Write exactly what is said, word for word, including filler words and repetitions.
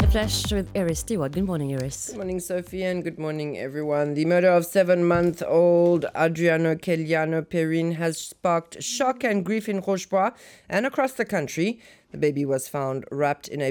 Flash with Iris Stewart. Good morning, Iris. Good morning, Sophie, and good morning, everyone. The murder of seven-month-old Adriano Keliano Perrin has sparked shock and grief in Rochebois and across the country. The baby was found wrapped in a